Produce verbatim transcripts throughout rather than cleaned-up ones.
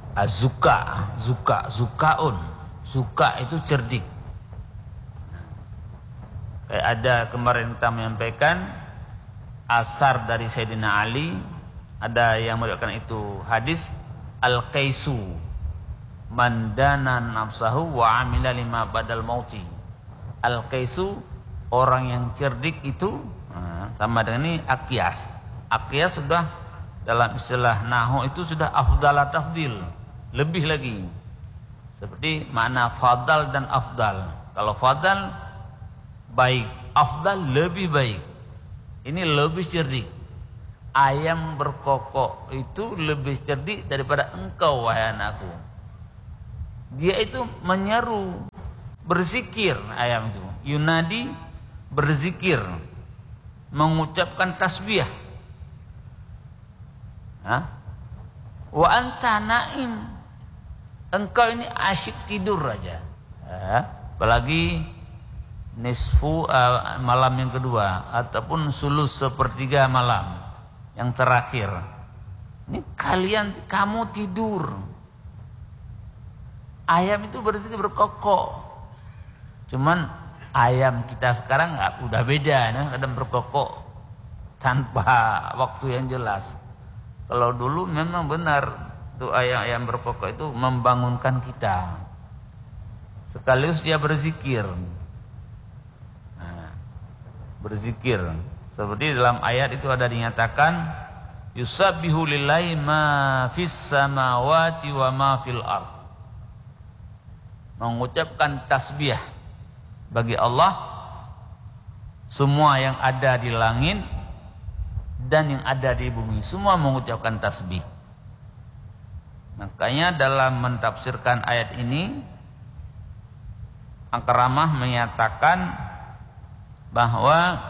azuka, zuka, zukaun, zuka itu cerdik. Kayak ada kemarin kita menyampaikan asar dari Sayyidina Ali, ada yang meriwayatkan itu hadis al-qaisu man dana nafsahu wa amila lima badal mauti. Al-qaisu orang yang cerdik itu nah, sama dengan ini akyas. Akyas sudah dalam istilah nahwu itu sudah afdal tafdil, lebih lagi. Seperti makna fadal dan afdal. Kalau fadal baik, afdal lebih baik. Ini lebih cerdik. Ayam berkokok itu lebih cerdik daripada engkau wahai anakku. Dia itu menyeru, berzikir ayam itu. Yunadi, berzikir, mengucapkan tasbih. Hah? Wa anta naim. Engkau ini asyik tidur aja. Hah? Apalagi nisfu uh, malam yang kedua ataupun sulus sepertiga malam yang terakhir. Ini kalian kamu tidur. Ayam itu berzikir berkokok. Cuman ayam kita sekarang nggak udah beda, nah, kadang berkokok tanpa waktu yang jelas. Kalau dulu memang benar tuh ayam-ayam berkokok itu membangunkan kita. Sekaligus dia berzikir. Nah, berzikir. Seperti dalam ayat itu ada dinyatakan yusabbihu lillahi ma fis samawati wa ma fil ardh. Mengucapkan tasbih bagi Allah semua yang ada di langit dan yang ada di bumi, semua mengucapkan tasbih. Makanya dalam mentafsirkan ayat ini Akramah menyatakan bahwa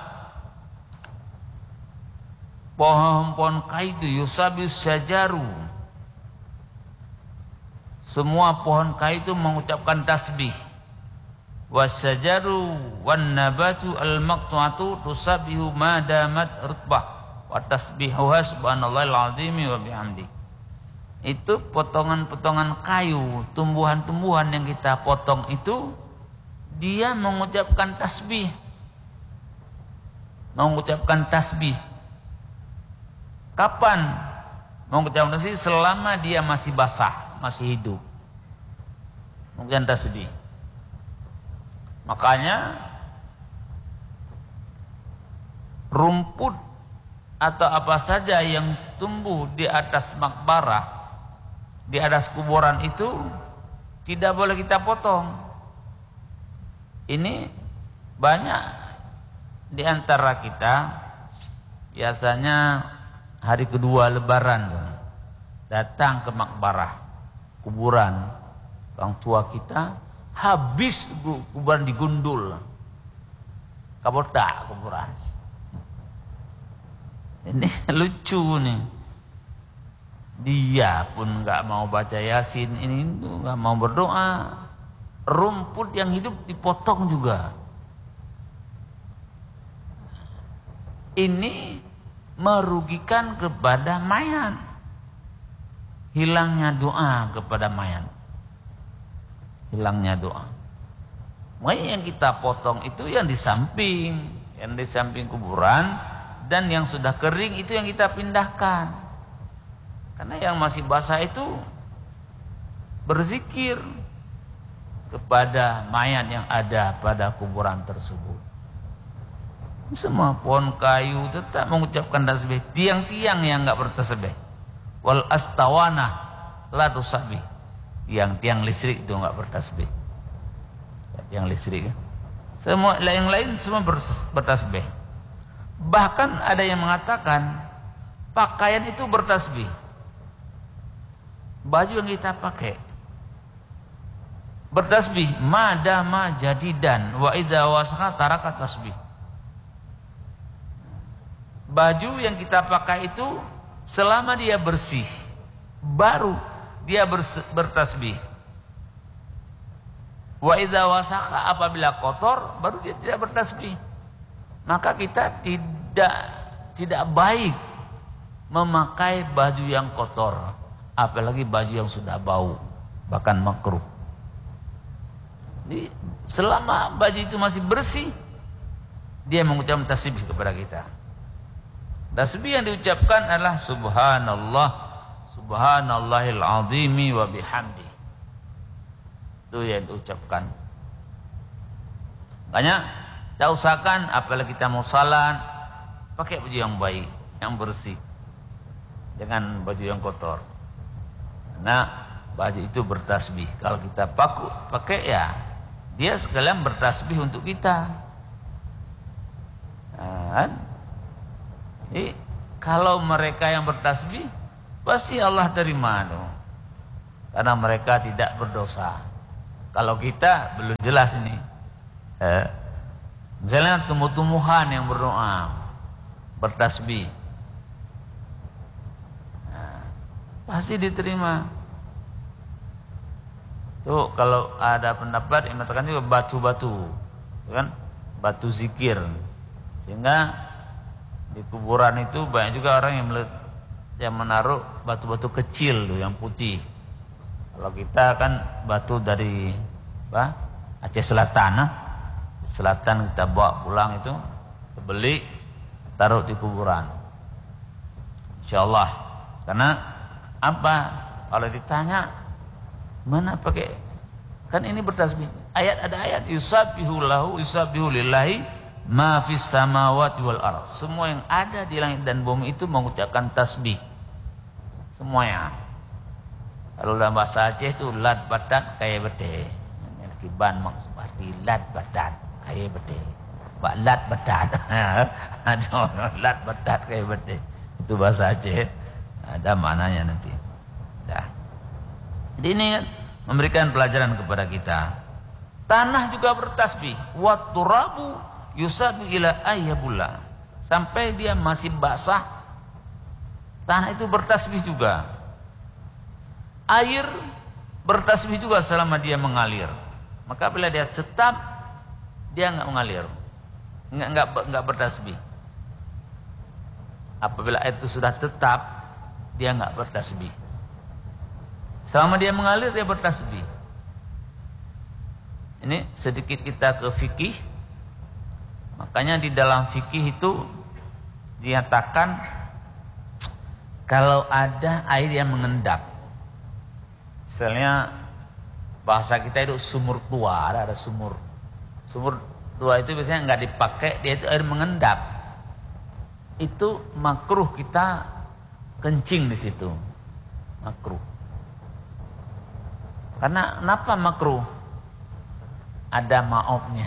pohon-pohon kayu itu yusabbihu syajaru, semua pohon kayu itu mengucapkan tasbih. Wasyajaru wan nabatu al maqtu'atu tusabbihu ma damat rutbah wa tasbihuha subhanallahil azim wa bihamdi. Itu potongan-potongan kayu, tumbuhan-tumbuhan yang kita potong itu dia mengucapkan tasbih. Mengucapkan tasbih. Kapan mengucapkan tasbih? Selama dia masih basah, masih hidup. Mungkin tasbih. Makanya rumput atau apa saja yang tumbuh di atas makbarah, di atas kuburan itu tidak boleh kita potong. Ini banyak di antara kita biasanya hari kedua Lebaran datang ke makbarah, kuburan orang tua kita. Habis kuburan digundul, kabotak kuburan. Ini lucu nih. Dia pun nggak mau baca Yasin, ini nggak mau berdoa. Rumput yang hidup dipotong juga. Ini merugikan kepada mayat. Hilangnya doa kepada mayat. Hilangnya doa. Makanya yang kita potong itu yang di samping, yang di samping kuburan, dan yang sudah kering itu yang kita pindahkan. Karena yang masih basah itu berzikir kepada mayat yang ada pada kuburan tersebut. Semua pohon kayu tetap mengucapkan tasbih. Tiang-tiang yang enggak bertasbih. Wal astawana la tusabih. Tiang-tiang listrik itu enggak bertasbih. Tiang listrik kan? Semua yang lain semua bertasbih. Bahkan ada yang mengatakan pakaian itu bertasbih. Baju yang kita pakai bertasbih, madama jadidan wa idza wasakha tarakat tasbih. Baju yang kita pakai itu selama dia bersih baru dia bertasbih. Wa idza wasakha, apabila kotor baru dia tidak bertasbih. Maka kita tidak tidak baik memakai baju yang kotor. apalagi baju yang sudah bau, bahkan makruh. Jadi selama baju itu masih bersih, dia mengucapkan tasbih kepada kita. Tasbih yang diucapkan adalah subhanallah, subhanallahil azimi wa bihamdi. Itu yang diucapkan. Makanya kita usahakan apalagi kita mau salat, pakai baju yang baik, yang bersih. Jangan baju yang kotor. Karena baju itu bertasbih. Kalau kita paku, pakai ya, dia sekalian bertasbih untuk kita. Nah, jadi kalau mereka yang bertasbih, pasti Allah terima dong. Karena mereka tidak berdosa. Kalau kita belum jelas ini. Eh, misalnya tumbuh-tumbuhan yang berdoa, bertasbih, nah, pasti diterima. Tuh kalau ada pendapat yang mengatakan juga batu-batu, kan? Batu zikir. Sehingga di kuburan itu banyak juga orang yang yang menaruh batu-batu kecil tuh yang putih. Kalau kita kan batu dari apa? Aceh Selatan, nah. Selatan kita bawa pulang itu, kita beli, taruh di kuburan. Insyaallah. Karena apa? Kalau ditanya mana pakai, kan ini bertasbih. Ayat ada ayat yusabbihu lahu yusabbihu lillahi ma fis samawati wal ardh. Semua yang ada di langit dan bumi itu mengucapkan tasbih. Semuanya. Kalau dalam bahasa Aceh itu lat badat kaya bete. Kiban maksud arti lat badat kaya bete. Bak lat badat. Ada lat badat kaya bete. Itu bahasa Aceh. Ada maknanya nanti. Dah. Jadi ini memberikan pelajaran kepada kita. Tanah juga bertasbih. Wat turabu yusabu ila ayyabullah. Sampai dia masih basah, tanah itu bertasbih juga. Air bertasbih juga selama dia mengalir. Maka bila dia tetap, dia enggak mengalir, enggak enggak enggak bertasbih. Apabila air itu sudah tetap, dia enggak bertasbih. Selama dia mengalir, dia bertasbih. Ini sedikit kita ke fikih. Makanya di dalam fikih itu dinyatakan kalau ada air yang mengendap, misalnya bahasa kita itu sumur tua, ada, ada sumur, sumur tua itu biasanya nggak dipakai, dia itu air mengendap, itu makruh kita kencing di situ, makruh. Karena kenapa makruh? Ada maofnya.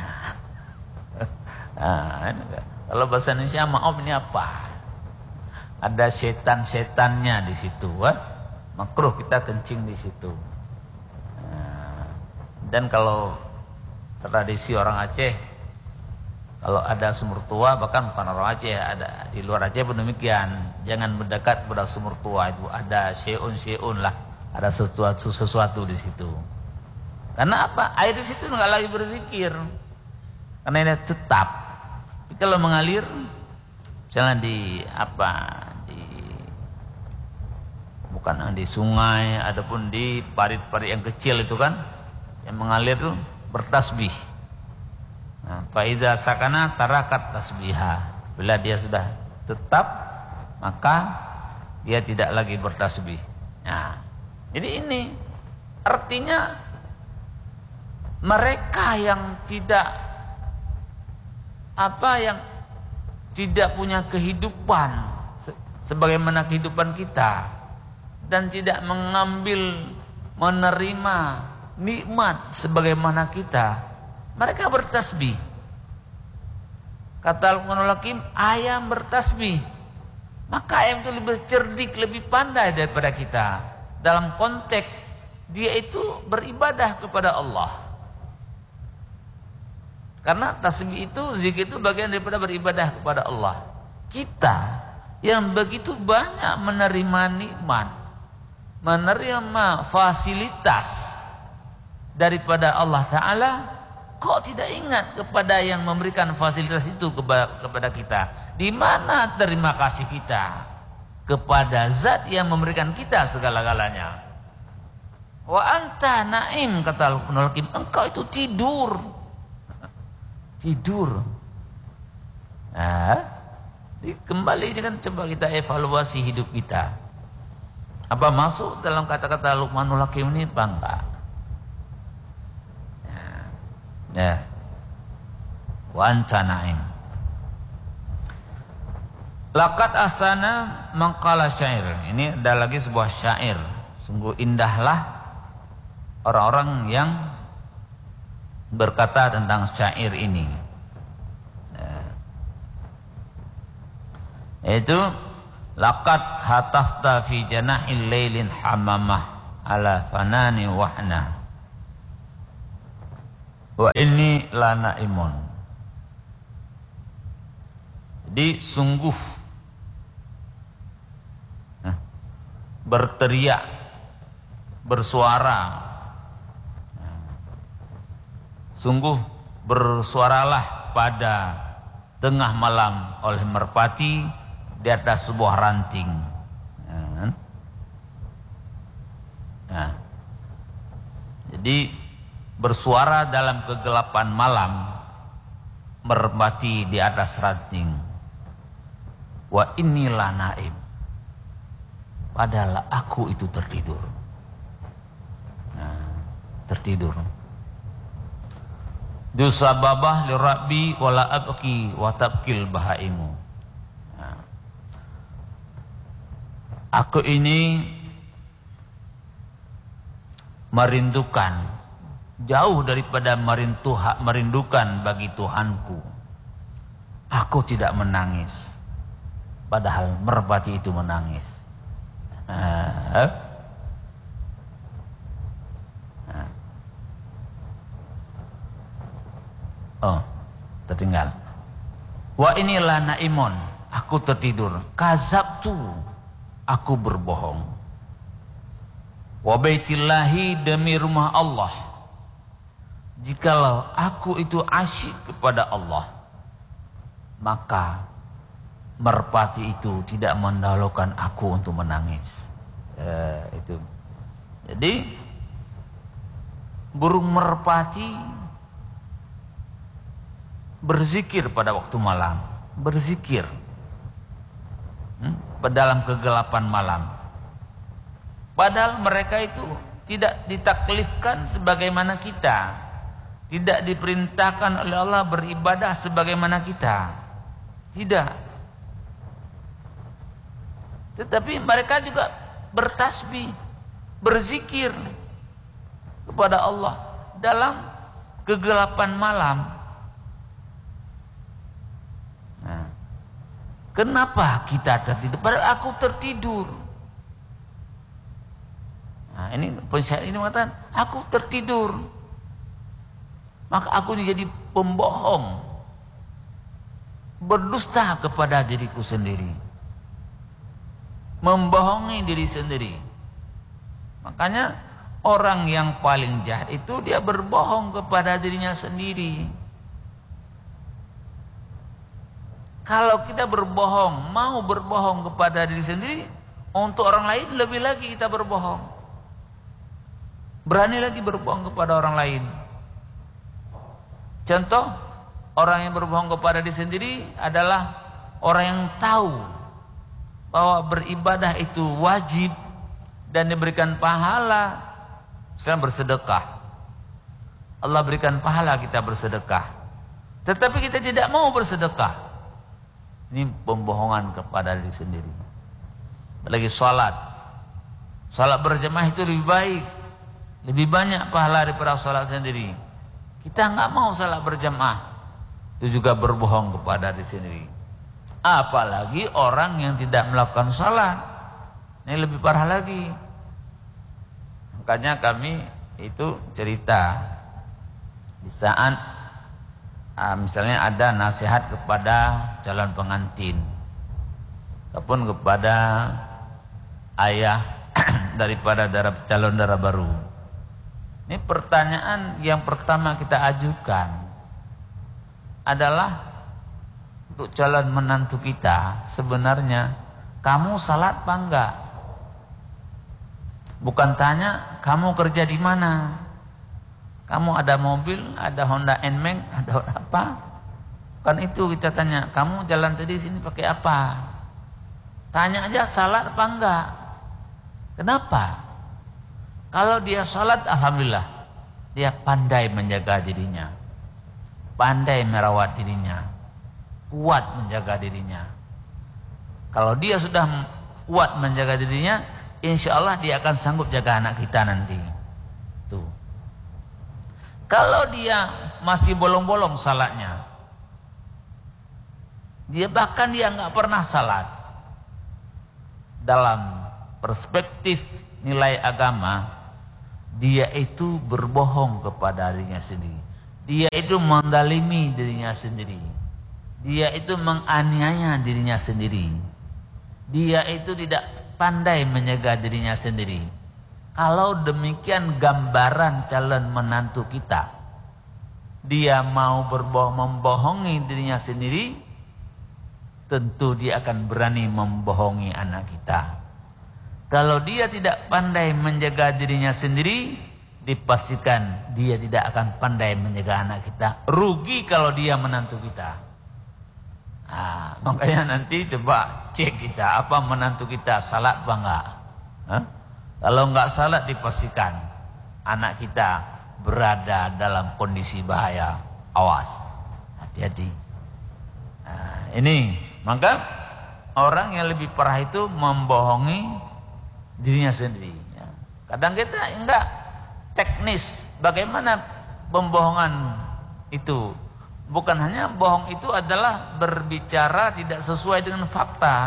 Nah, kalau bahasa Indonesia maaf ini apa? Ada setan-setannya di situ, eh? Makruh kita kencing di situ. Nah, dan kalau tradisi orang Aceh, kalau ada sumur tua, bahkan bukan orang Aceh, ada di luar Aceh pun demikian. Jangan mendekat pada sumur tua itu, ada syai'un-syai'un lah, ada sesuatu sesuatu di situ. Karena apa? Air di situ nggak lagi berzikir, karena ini tetap. Tapi kalau mengalir, misalnya di apa, di bukan di sungai, adapun di parit-parit yang kecil itu kan, yang mengalir itu bertasbih. Nah, faiza sakana tarakat tasbiha. Bila dia sudah tetap, maka dia tidak lagi bertasbih. Nah, jadi ini artinya mereka yang tidak apa yang tidak punya kehidupan sebagaimana kehidupan kita dan tidak mengambil menerima nikmat sebagaimana kita, mereka bertasbih. Kata Al-Quranul Hakim, ayam bertasbih. Maka ayam itu lebih cerdik, lebih pandai daripada kita. Dalam konteks dia itu beribadah kepada Allah. Karena tasbih itu, zikir itu bagian daripada beribadah kepada Allah. Kita yang begitu banyak menerima nikmat, menerima fasilitas daripada Allah Ta'ala, kok tidak ingat kepada yang memberikan fasilitas itu kepada kita? Di mana terima kasih kita? kepada zat yang memberikan kita segala-galanya. Wa anta naim, kata Luqmanul Hakim, engkau itu tidur. Tidur. Nah, kembali dengan coba kita evaluasi hidup kita. Apa masuk dalam kata-kata Luqmanul Hakim ini apa enggak? Ya. Ya. Wa anta naim. Laqad asana maqala syair. Ini ada lagi sebuah syair. Sungguh indahlah orang-orang yang berkata tentang syair ini. Yaitu laqad hatafta fi janahil lailin hamamah ala fanani wahna wa inni lana imun. Jadi sungguh nah, berteriak, bersuara, sungguh bersuaralah pada tengah malam oleh merpati di atas sebuah ranting. Nah, jadi bersuara dalam kegelapan malam merpati di atas ranting. Wa inilah naim, padahal aku itu tertidur. Nah, tertidur. Dusababah li rabbi wala abki wa tabkil bahaimu. Nah, aku ini merindukan, jauh daripada merinduha, merindukan bagi Tuhanku. Aku tidak menangis, padahal merpati itu menangis. Nah, nah. Oh, tertinggal. Wa inilah naimun, aku tertidur. Kazabtu, aku berbohong. Wa baitillahi, demi rumah Allah, jikalau aku itu asyik kepada Allah, maka merpati itu tidak mendahulukan aku untuk menangis. Eh, itu. Jadi burung merpati berzikir pada waktu malam, berzikir hmm, dalam kegelapan malam. Padahal mereka itu tidak ditaklifkan sebagaimana kita, tidak diperintahkan oleh Allah beribadah sebagaimana kita, tidak. Tetapi mereka juga bertasbih, berzikir kepada Allah dalam kegelapan malam. Nah, kenapa kita tertidur? Padahal aku tertidur. Nah, ini penyair ini mengatakan, aku tertidur, maka aku ini jadi pembohong, berdusta kepada diriku sendiri, membohongi diri sendiri. Makanya orang yang paling jahat itu dia berbohong kepada dirinya sendiri. Kalau kita berbohong, mau berbohong kepada diri sendiri, untuk orang lain lebih lagi kita berbohong. Berani lagi berbohong kepada orang lain. Contoh, orang yang berbohong kepada diri sendiri adalah orang yang tahu bahwa beribadah itu wajib dan diberikan pahala. Misalnya bersedekah, Allah berikan pahala kita bersedekah, tetapi kita tidak mau bersedekah. Ini pembohongan kepada diri sendiri. Lagi salat, salat berjamaah itu lebih baik, lebih banyak pahala daripada salat sendiri. Kita nggak mau salat berjamaah, itu juga berbohong kepada diri sendiri. Apalagi orang yang tidak melakukan salat, ini lebih parah lagi. Makanya kami itu cerita di saat uh, misalnya ada nasihat kepada calon pengantin ataupun kepada ayah daripada darah, calon darah baru. Ini pertanyaan yang pertama kita ajukan adalah untuk calon menantu kita, sebenarnya kamu salat apa enggak? Bukan tanya kamu kerja di mana, kamu ada mobil, ada Honda N-Max, ada apa? Kan itu kita tanya, kamu jalan tadi sini pakai apa? Tanya aja salat apa enggak. Kenapa? Kalau dia salat, alhamdulillah, dia pandai menjaga dirinya, pandai merawat dirinya, kuat menjaga dirinya. Kalau dia sudah kuat menjaga dirinya, insya Allah dia akan sanggup jaga anak kita nanti. Tuh. Kalau dia masih bolong-bolong salatnya, dia bahkan dia nggak pernah salat, dalam perspektif nilai agama, dia itu berbohong kepada dirinya sendiri. Dia itu mendalimi dirinya sendiri. Dia itu menganiaya dirinya sendiri. Dia itu tidak pandai menjaga dirinya sendiri. Kalau demikian gambaran calon menantu kita, dia mau berbohong, membohongi dirinya sendiri, tentu dia akan berani membohongi anak kita. Kalau dia tidak pandai menjaga dirinya sendiri, dipastikan dia tidak akan pandai menjaga anak kita. Rugi kalau dia menantu kita. Nah, makanya nanti coba cek kita, apa menantu kita salat apa enggak? Hah? Kalau enggak salat, dipastikan anak kita berada dalam kondisi bahaya. Awas, hati-hati. Nah, ini maka orang yang lebih parah itu membohongi dirinya sendiri. Kadang kita enggak teknis bagaimana pembohongan itu. Bukan hanya bohong itu adalah berbicara tidak sesuai dengan fakta.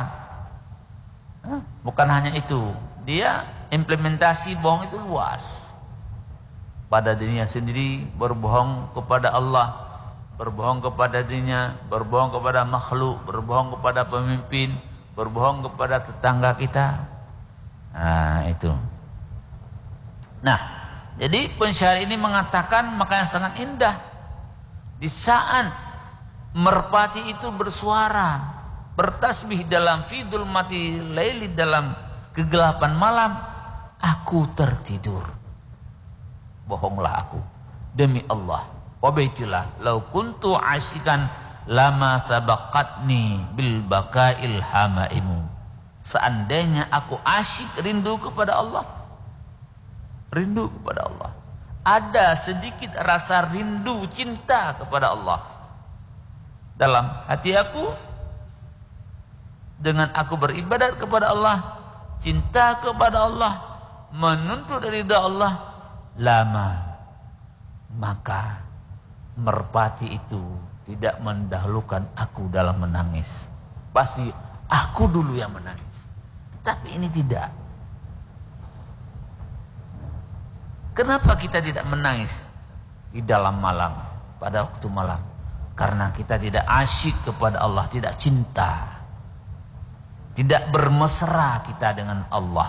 Bukan hanya itu, dia implementasi bohong itu luas. Pada dirinya sendiri, berbohong kepada Allah, berbohong kepada dirinya, berbohong kepada makhluk, berbohong kepada pemimpin, berbohong kepada tetangga kita. Nah, itu. Nah, jadi pensyarah ini mengatakan maka yang sangat indah. Di saat merpati itu bersuara, bertasbih dalam fidul mati laili, dalam kegelapan malam, aku tertidur. Bohonglah aku demi Allah. Wabaitilah lau kuntu asyikan lama sabaqatni bil bakail hamaimu. Seandainya aku asyik rindu kepada Allah, rindu kepada Allah, ada sedikit rasa rindu cinta kepada Allah dalam hati aku, dengan aku beribadat kepada Allah, cinta kepada Allah, menuntut ridha Allah, lama, maka merpati itu tidak mendahulukan aku dalam menangis. Pasti aku dulu yang menangis. Tetapi ini tidak. Kenapa kita tidak menangis di dalam malam, pada waktu malam? Karena kita tidak asyik kepada Allah, tidak cinta, tidak bermesra kita dengan Allah.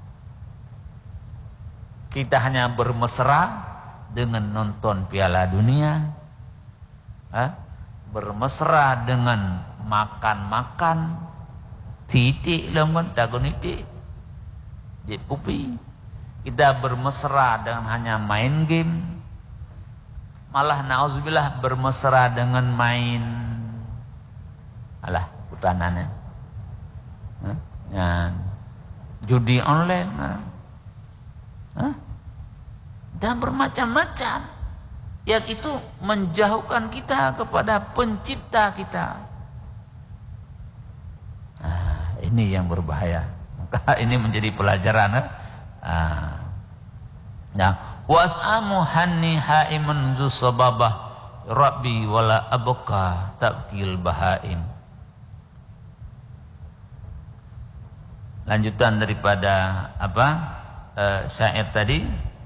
Kita hanya bermesra dengan nonton Piala Dunia, ha? Bermesra dengan makan-makan, titik lemon, dagun titik, jep pupi. Kita bermesra dengan hanya main game, malah na'udzubillah bermesra dengan main alah putanannya, ya, judi online, Hah? dan bermacam-macam yang itu menjauhkan kita kepada pencipta kita. Nah, ini yang berbahaya. Maka ini menjadi pelajaran. Ah. Nah, was'amu hanni haiman zu sababah rabbi wala abqa tabkil bahaim. Lanjutan daripada apa uh, syair tadi,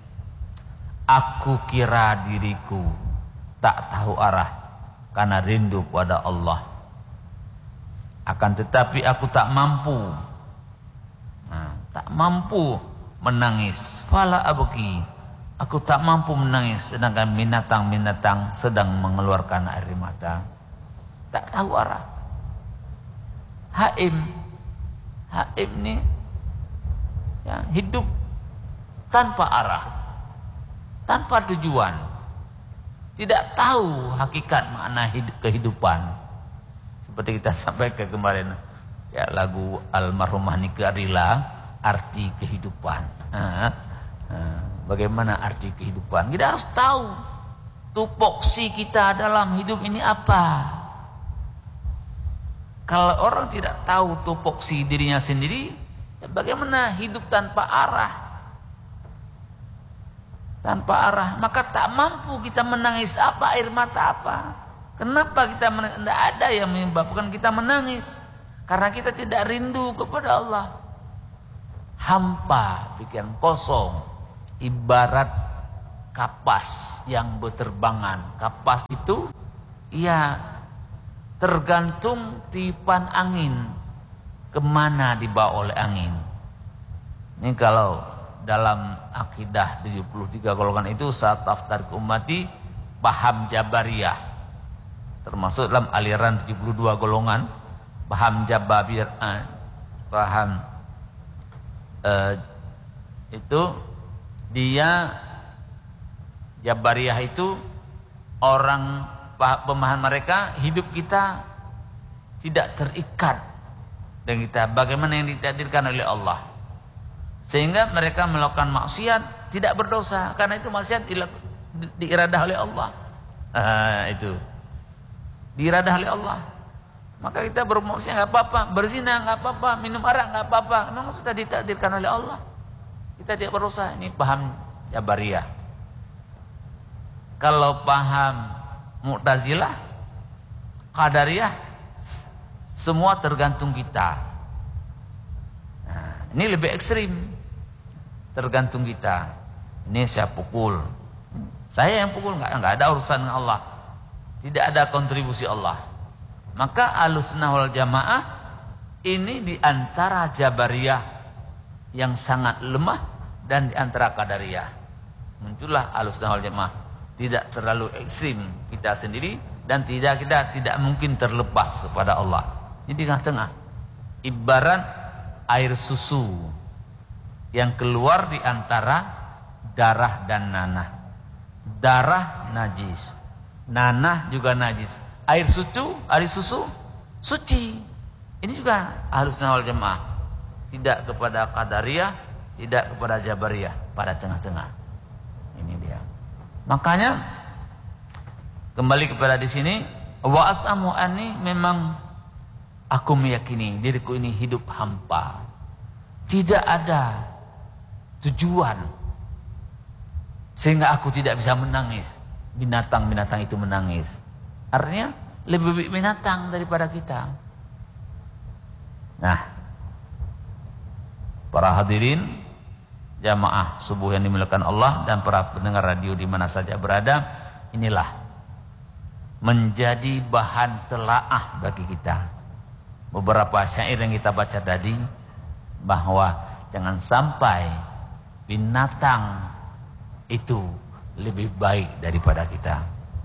aku kira diriku tak tahu arah karena rindu pada Allah, akan tetapi aku tak mampu, nah, tak mampu menangis. Fala abki, aku tak mampu menangis sedangkan binatang-binatang sedang mengeluarkan air mata. Tak tahu arah. Haim, Haib ini ya, hidup tanpa arah, tanpa tujuan, tidak tahu hakikat makna hidup, kehidupan. Seperti kita sampaikan kemarin ya, lagu almarhumah Nika Rila, arti kehidupan. Ha, ha, bagaimana arti kehidupan? Kita harus tahu tupoksi kita dalam hidup ini apa. Kalau orang tidak tahu tupoksi dirinya sendiri, ya bagaimana hidup tanpa arah? Tanpa arah, maka tak mampu kita menangis apa, air mata apa. Kenapa kita menangis? Tidak ada yang menyebabkan kita menangis. Karena kita tidak rindu kepada Allah. Hampa, pikiran kosong, ibarat kapas yang berterbangan. Kapas itu ya tergantung tiupan angin, kemana dibawa oleh angin. Ini kalau dalam akidah tujuh puluh tiga golongan itu saat taftarik ummati paham Jabariyah, termasuk dalam aliran tujuh puluh dua golongan paham Jabariyah, paham eh, itu dia Jabariyah itu orang pemahaman mereka hidup kita tidak terikat dengan kita bagaimana yang ditakdirkan oleh Allah, sehingga mereka melakukan maksiat tidak berdosa karena itu maksiat diiradah oleh Allah. Ah, itu diiradah oleh Allah, maka kita bermaksiat nggak apa-apa, berzina nggak apa-apa, minum arak nggak apa-apa, memang sudah ditakdirkan oleh Allah, kita tidak berdosa. Ini paham Jabariyah. Kalau paham Mu'tazilah, Qadariyah, semua tergantung kita. Nah, ini lebih ekstrim, tergantung kita. Ini saya pukul, saya yang pukul, nggak nggak ada urusan dengan Allah, tidak ada kontribusi Allah. Maka Ahlussunnah wal Jamaah ini diantara Jabariyah yang sangat lemah dan diantara Qadariyah. Muncullah Ahlussunnah wal Jamaah, tidak terlalu ekstrim kita sendiri dan tidak kita tidak mungkin terlepas kepada Allah. Ini di tengah-tengah, ibarat air susu yang keluar di antara darah dan nanah. Darah najis, nanah juga najis. Air susu, air susu suci. Ini juga Ahlussunnah wal Jamaah, tidak kepada Qadariyah, tidak kepada Jabariyah, pada tengah-tengah. Ini dia. Makanya kembali kepada di sini, wa as'amu anni, memang aku meyakini diriku ini hidup hampa, tidak ada tujuan, sehingga aku tidak bisa menangis. Binatang-binatang itu menangis, artinya lebih baik binatang daripada kita. Nah, para hadirin jamaah subuh yang dimuliakan Allah dan para pendengar radio di mana saja berada, inilah menjadi bahan telaah bagi kita. Beberapa syair yang kita baca tadi, bahwa jangan sampai binatang itu lebih baik daripada kita.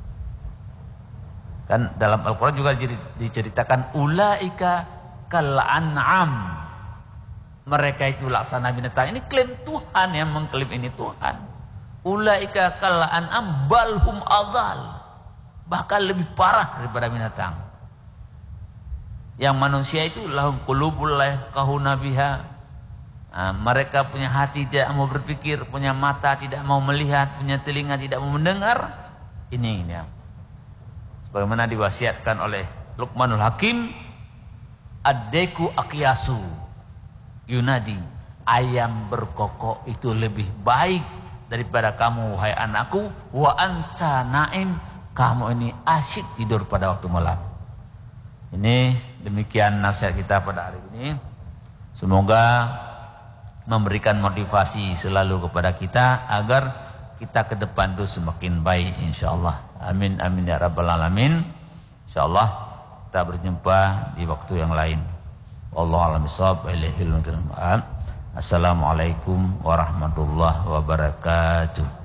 Kan dalam Al-Quran juga diceritakan ulaika kal an'am, mereka itu laksana binatang. Ini klaim Tuhan yang mengklaim ini Tuhan. Ulaika kal an'am balhum adal, bahkan lebih parah daripada binatang. Yang manusia itu lahum qulubul la yafqahuna biha, nah, mereka punya hati tidak mau berpikir, punya mata tidak mau melihat, punya telinga tidak mau mendengar. Ini ini ya. Sebagaimana diwasiatkan oleh Luqmanul Hakim, ad-daiku aqyasu yunadi, ayam berkokok itu lebih baik daripada kamu wahai anakku, wa anta naim, kamu ini asyik tidur pada waktu malam. Ini demikian nasihat kita pada hari ini. Semoga memberikan motivasi selalu kepada kita agar kita ke depan itu semakin baik insyaallah. Amin amin ya rabbal alamin. Insyaallah kita berjumpa di waktu yang lain. Wallahu a'lam bishawab. Assalamualaikum warahmatullahi wabarakatuh.